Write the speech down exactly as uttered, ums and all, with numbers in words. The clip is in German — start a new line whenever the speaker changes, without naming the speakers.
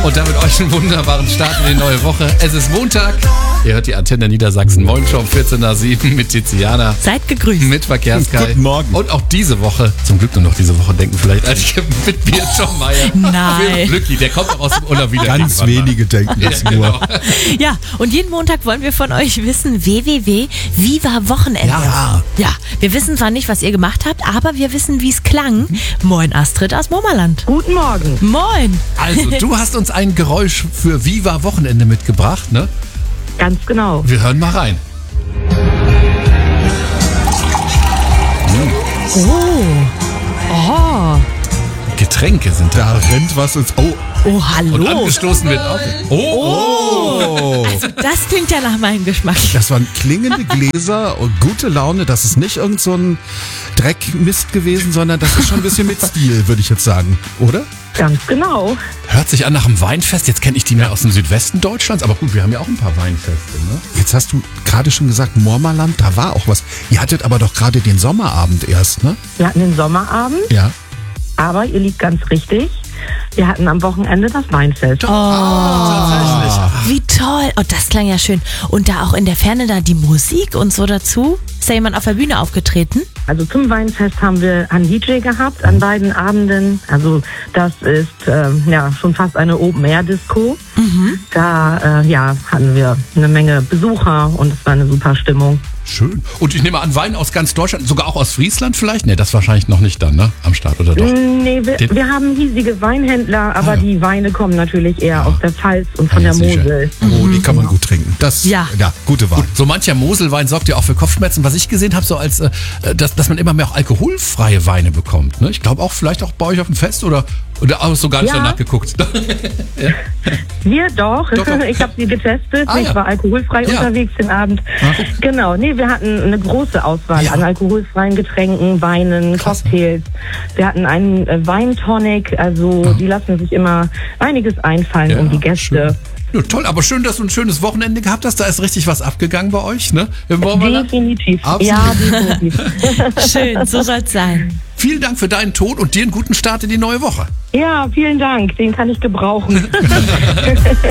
Und damit euch einen wunderbaren Start in die neue Woche. Es ist Montag. Ihr hört die Antenne Niedersachsen Moin Show um vierzehn nach sieben mit Tiziana.
Seid gegrüßt.
Mit Verkehrskai.
Guten Morgen.
Und auch diese Woche, zum Glück nur noch diese Woche, denken vielleicht einige mit mir John Mayer.
Nein.
Glücki, der kommt auch aus dem Urlaub wieder.
Ganz wenige denken das
Ja,
nur.
genau.
Ja, und jeden Montag wollen wir von euch wissen, w w w punkt viva Wochenende.
Ja.
Ja, wir wissen zwar nicht, was ihr gemacht habt, aber wir wissen, wie es klang. Moin Astrid aus Murmerland.
Guten Morgen.
Moin.
Also, du hast uns ein Geräusch für Viva Wochenende mitgebracht, ne?
Ganz genau.
Wir hören mal rein.
Oh. Oh.
Getränke sind da.
Da rennt was ins... Oh,
Oh,
Und
hallo.
angestoßen wird auch. Oh,
oh.
Das klingt ja nach meinem Geschmack.
Das waren klingende Gläser und gute Laune. Das ist nicht irgend so ein Dreckmist gewesen, sondern das ist schon ein bisschen mit Stil, würde ich jetzt sagen. Oder?
Ganz genau.
hört sich an nach einem Weinfest. Jetzt kenne ich die mehr aus dem Südwesten Deutschlands. Aber gut, wir haben ja auch ein paar Weinfeste, ne?
Jetzt hast du gerade schon gesagt, Murmerland, da war auch was. Ihr hattet aber doch gerade den Sommerabend erst, ne?
Wir hatten den Sommerabend,
Ja.
aber ihr liegt ganz richtig. Wir hatten am Wochenende das Weinfest.
Tatsächlich.
Wie toll. Oh, das klang ja schön. Und da auch in der Ferne da die Musik und so dazu. Ist da jemand auf der Bühne aufgetreten?
Also zum Weinfest haben wir einen D J gehabt an beiden Abenden. Also das ist ähm, ja schon fast eine Open-Air-Disco. Da äh, ja, hatten wir eine Menge Besucher und es war eine super Stimmung.
Schön. Und ich nehme an, Wein aus ganz Deutschland, sogar auch aus Friesland vielleicht? Ne, das wahrscheinlich noch nicht dann, ne? Am Start, oder doch?
Nee, wir,
Den-
wir haben hiesige Weinhändler, aber
Ah, ja.
die Weine kommen natürlich eher aus der Pfalz und von
Ah, ja,
der
sicher.
Mosel.
Oh, die kann man gut trinken. Das,
Ja.
ja, gute Wahl.
So mancher Moselwein sorgt ja auch für Kopfschmerzen. Was ich gesehen habe, so als, äh, dass, dass man immer mehr auch alkoholfreie Weine bekommt. Ne? Ich glaube auch vielleicht auch bei euch auf dem Fest oder, oder hast du gar nicht
Ja.
danach geguckt?
Wir doch.
Doch, doch.
Ich habe sie getestet.
Ah,
ich
ja.
war alkoholfrei
Ja.
unterwegs den Abend.
Ah.
Genau. Nee, wir hatten eine große Auswahl
Ja.
an alkoholfreien Getränken, Weinen,
Klasse.
Cocktails. Wir hatten einen äh, Weintonic. Also die lassen sich immer einiges einfallen
Ja,
um die Gäste.
Ja, toll, aber schön, dass du ein schönes Wochenende gehabt hast. Da ist richtig was abgegangen bei euch, ne? Im Murmerland.
Definitiv.
Absolut.
Ja, definitiv.
Schön, so soll's sein.
Vielen Dank für deinen Tod und dir einen guten Start in die neue Woche.
Ja, vielen Dank. Den kann ich gebrauchen.